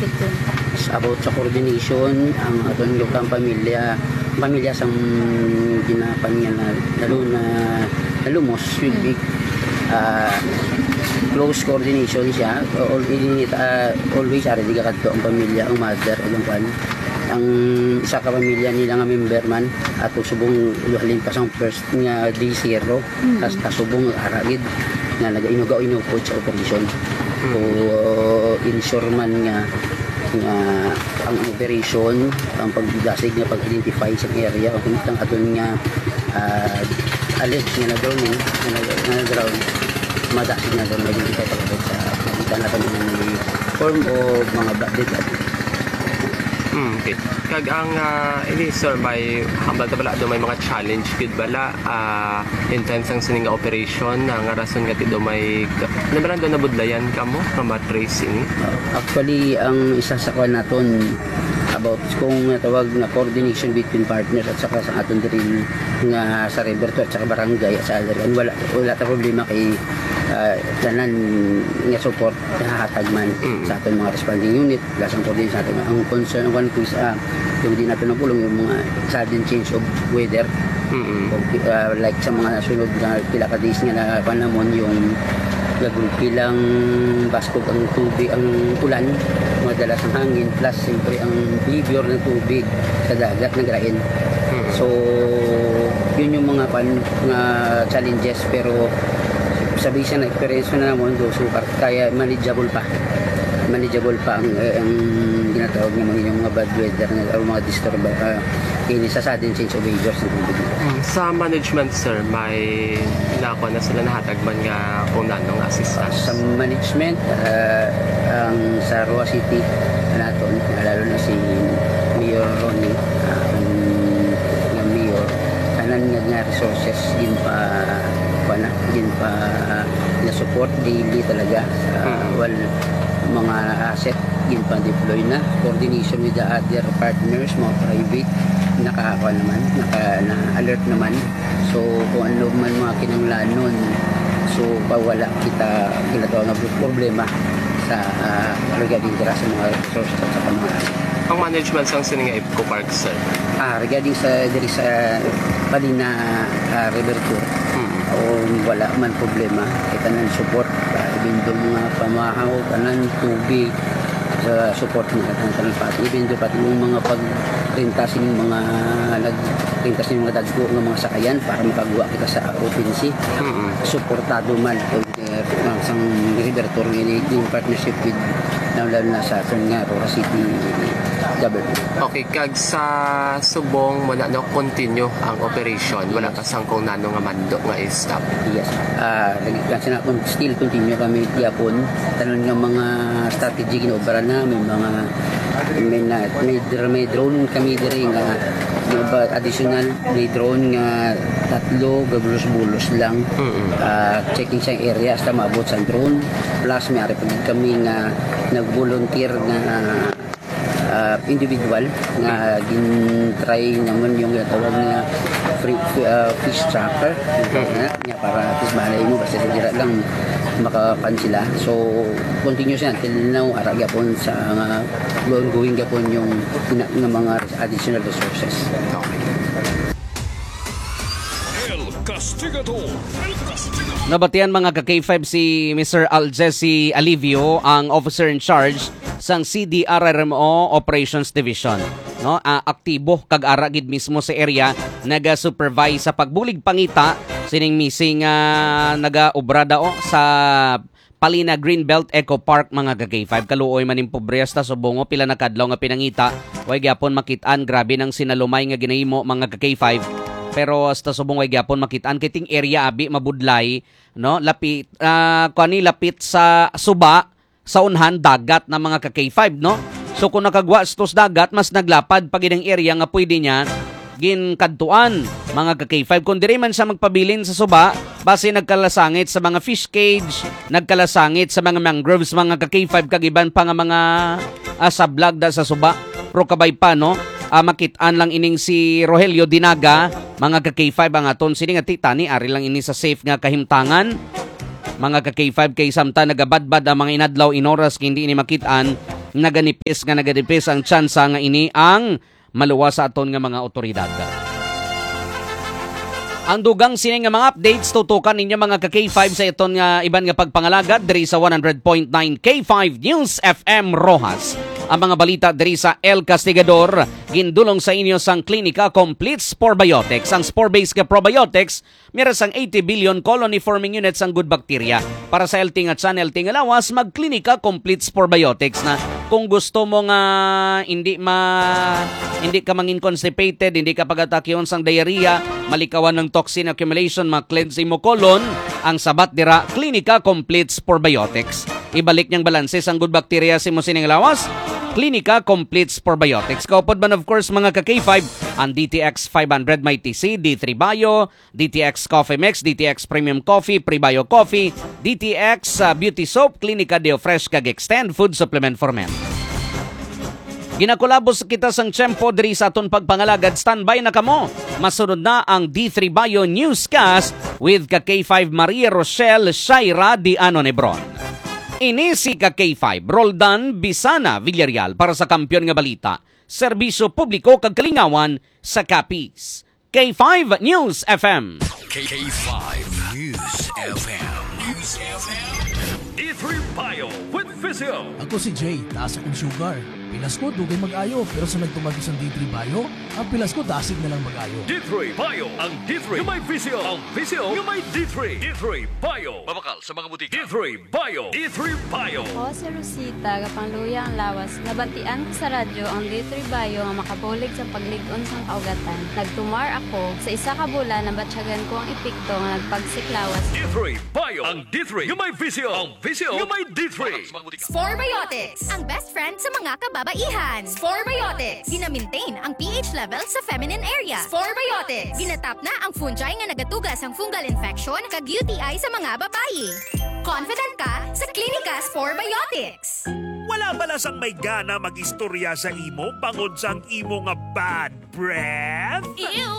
About sa coordination, ang aton yung pamilya sa ginapan niya na lalo na nalumos should be close coordination siya. Always ari di kadto ang pamilya, ang mother o yung pan ang isa ka pamilya nila nga member man ato subong halin pa sang first nga day zero tas subong aragid nga nagainugaw-inugod sa operation. So ensure man nga ang operation, ang pagdasig nga pag-identify sa area o kung itang aton nga alleged nga na-drowning nga na-drown madasig na doon mag-identify pagkabot sa makita natin yung form o mga dead body. Okay. Kag ang ini sir may hambal ta bala do may mga challenge gid bala intense ang sining operation nga rason nga ti do may nabaran do nabudlayan kamo nga matracing. Actually ang isa sa kwan naton about kung tawag na coordination between partners at saka sa aton diri nga sa river at saka barangay at sa alderan wala ta problema kay tanan nga support nahatag man sa aton mga responding unit plus ang coordination natin ang concern one quiz yung di natin napulong yung mga sudden change of weather like sa mga nasunod na pila ka days nga na panamon yung pilang baskog ang tubig ang ulan madalas ang hangin plus siyempre ang behavior ng tubig sa dagat nagrain so yun yung mga challenges pero sabi siya na experience na naman do so kaya manageable pa ang ginatawag ng mga bad weather o mga disturb ini sa sudden change of weather sa management sir may nako na sila nahatag man nga kung nanong assistance sa management ang sa Roa City naton lalo na si Mayor Ronnie ang mayor tanan nga resources din pa na support daily talaga mga asset din pa deploy na coordination with the other partners mga private naka-alert naman so kung ano man mga kinanglanon so pawala kita kinatawa nga problema sa regarding sa mga resources at sa mga ang management sang sining Eco Park sir regarding sa diri sa Palina River Tour wala man problema kita nang support ibindong mga pamahaw kanan tubig sa support ng tanan pati ibindo pati yung mga pagrintasin mga nagrintasin mga dagko ng mga sakayan para makagawa kita sa OPNC suportado man sang River Tour in partnership with lalo na sa aton nga Roa City government. Okay, kag sa subong mo na continue ang operation wala ka sangkong nano nga mando nga i-stop. Yes. Kasi na still continue kami yapon tanon nga mga strategy ginobra na may drone kami diri nga additional may drone nga tatlo gabulos-bulos lang checking sa area hasta maabot sa drone plus may ari kami nga nag-volunteer nga individual nga gin-try naman yung tawag na fish tracker nga para at least malay mo basta dira lang makapan sila so continuous yan till now arag yapon sa ongoing yapon yung mga additional resources. Nabatian mga ka-K5 si Mr. Aljesse Alivio, ang officer in charge sang CDRRMO Operations Division. No, aktibo kag-ara gid mismo sa area naga-supervise sa pagbulig pangita sining missing naga-obra dao sa Palina Greenbelt Eco Park mga ka-K5 kaluoy maning pobreyas ta subongo pila na kadlaw nga pinangita way gyapon makit-an grabe nang sinalumay nga ginahimo mga ka-K5 pero hasta subong way gyapon makitaan kiting area abi mabudlay no lapit lapit sa suba sa unhan dagat na mga ka-K5 no so kung nakagwa stos dagat mas naglapad pag idang area nga pwede niya ginkadtuan mga ka-K5 kung diri man sa magpabilin sa suba base nagkalasangit sa mga fish cage nagkalasangit sa mga mangroves mga ka-K5 kag iban pa nga mga sablag da sa suba pro kabay pa no makit-an lang ining si Rogelio Dinaga mga ka-K5 ang aton sini nga titani ari lang ini sa safe nga kahimtangan mga ka-K5 kay samta nagabadbad ang mga inadlaw inoras kindi ini makit-an naganipis ang tsansa nga ini ang maluwas sa aton nga mga otoridad. Ang dugang sini nga mga updates tutukan ninyo mga ka-K5 sa iton nga iban nga pagpangalagad diri sa 100.9 K5 News FM Rojas. Ang mga balita diri sa El Castigador, gindulong sa inyo sang Klinika Complete Sporebiotics. Ang spore-based nga probiotics, meron sang 80 billion colony forming units ang good bacteria. Para sa LT nga channel, LT nga lawas, mag-Klinika Complete Sporebiotics na kung gusto mo nga hindi ka mangin constipated, hindi ka pag-atakyon sang diarrhea, malikawan ng toxin accumulation, ma-cleanse mo colon, ang sabat dira Klinika Complete Sporebiotics. Ibalik niyang balanse sang good bacteria si mo sining lawas. Klinika Complete Sporebiotics. Kaupod man of course mga ka-K5, ang DTX 500 may TC, D3 Bio, DTX Coffee Mix, DTX Premium Coffee, Prebio Coffee, DTX Beauty Soap, Klinika Deo Fresh kag Extend Food Supplement for Men. Ginakulabos kita sang tiyempo diri sa aton pagpangalagad. Standby na kamo. Masunod na ang D3 Bio Newscast with ka-K5 Maria Rochelle Shaira Diano Nebron. Ini si ka-K5 Roldan Bisana Villarreal para sa Kampiyon nga Balita. Serbisyo publiko kag kalingawan sa Capiz. K5 News FM. K5 News FM. News FM. D3 Bio with Physio. Ako si Jay, taas akong sugar. Pilas ko, dugay mag-ayo. Pero sa nagtumagos ang D3 Bio, ang pilas ko, dasig na lang mag-ayo. D3 Bio. Ang D3 yung may Physio. Ang Physio yung may D3. D3 Bio. Mabakal sa mga butika. D3 Bio. D3 Bio. Ako si Rosita, kapangluya ang lawas. Nabantian ko sa radyo ang D3 Bio nga makabulig sa pagligon sang kaugatan. Nagtumar ako. Sa isa ka bulan, nabatsyagan ko ang epikto nga nagpagsiklawas. D3 Bio. Ang D3 yung may Physio. Ang Physio yung may D3. Sporebiotics, ang best friend sa mga kababaihan. Sporebiotics, gina-maintain ang pH level sa feminine area. Sporebiotics, ginatap na ang fungi nga nagatugas ang fungal infection kag UTI sa mga babayi. Confident ka sa Klinika Sporebiotics. Wala bala sang may gana mag-istorya sa imo bangod sang imo nga bad breath? Ew!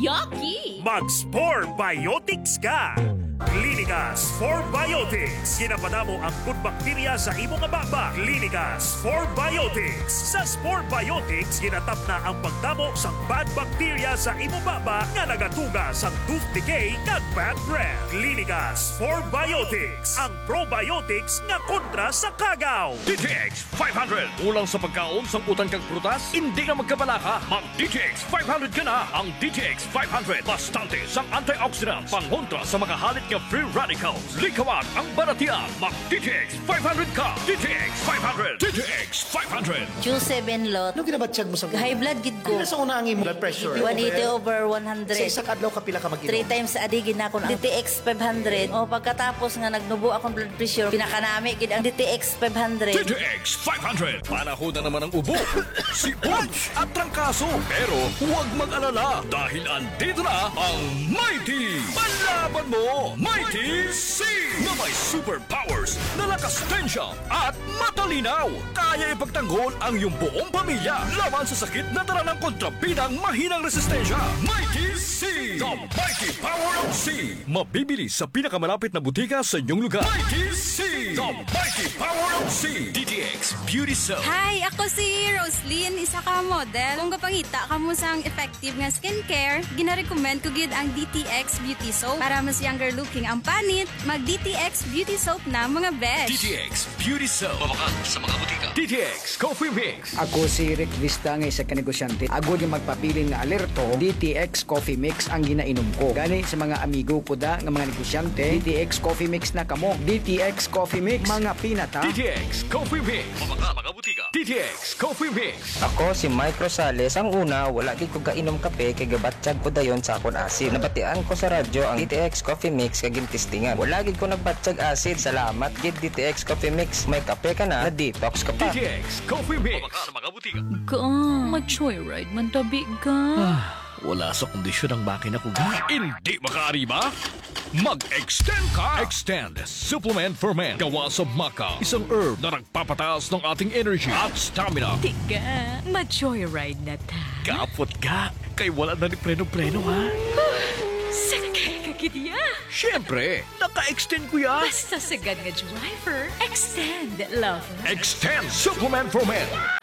Yucky! Mag-Sporebiotics ka! Klinika Sporebiotics. Ginapadamo ang good bacteria sa imo nga baba. Klinika Sporebiotics. Sa Sporebiotics, ginatap na ang pagdamo sa bad bacteria sa imo baba nga nagatuga sa tooth decay kag bad breath. Klinika Sporebiotics. Ang probiotics nga kontra sa kagaw. DTX 500. Ulang sa pagkaon sang utang kang prutas, hindi na magkabalaka. Mag DTX 500 ka na. Ang DTX 500 bastante sang antioxidants pangontra sa mga halit nga free radicals. Likawag ang baratian. Mag DTX 500 ka. DTX 500. DTX 500. Q7 lot. Ano ginabatsyag mo sa High blood gid ko. Ano sa una ang imong blood pressure? 180/100. Sa isa kadlaw kapila ka mag-inom? 3 times a day gid na ako ng DTX 500. O pagkatapos nga nagnubo akong blood pressure, pinakanami gid ang DTX 500. DTX 500. Panahon na naman ang ubo, sipon at trangkaso. Pero huwag mag-alala dahil andito na ang Mighty. Panlaban mo, Mighty C! Na may superpowers na lakas tensya at matalinaw. Kaya ipagtanggol ang iyong buong pamilya laban sa sakit na dala ng kontrabidang mahinang resistensya. Mighty C! The Mighty Power of C! Mabibili sa pinakamalapit na butika sa inyong lugar. Mighty C! The Mighty Power of C! DTX Beauty Soap. Hi, ako si Roslyn, isa ka model. Kung kapangita ka mo sang effective nga skincare, gina-recommend ko gid ang DTX Beauty Soap. Para mas younger looking ang panit, mag DTX Beauty Soap na mga besh. DTX Beauty Soap. Mabakal sa mga butika. DTX Coffee Mix. Ako si Rick Vista nga isa ka negosyante. Agod yung magpabilin nga alerto, DTX Coffee Mix ang ginainom ko. Gani sa mga amigo ko da nga mga negosyante, DTX Coffee Mix na kamo. DTX Coffee Mix, mga pinata. DTX Coffee Mix. Mabakal mga butika. DTX Coffee Mix. Ako si Mike Rosales. Ang una, wala gid ko kainom kape kay gabatsyag ko dayon sa akon asid. Nabatian ko sa radyo ang DTX Coffee Mix kag gintistingan. Wala gid ko nagbatsyag asid. Salamat gid DTX Coffee Mix. May kape ka na detox ka pa. DTX Coffee Mix. Mabakal sa mga butika. Mag-joyride man tabi ka. Wala sa kondisyon ang makina ko ga. Hindi makaariba? Mag-extend ka! Extend Supplement for Men. Gawa sa maca. Isang herb na nagpapataas ng ating energy at stamina. Tika, mag-joyride na ta. Kapot ka. Kay wala na ni preno-preno ha. Sakay ka gid ya. Siyempre, naka-extend ko yan. Basta sagad nga driver, extend lover. Extend Supplement for Men.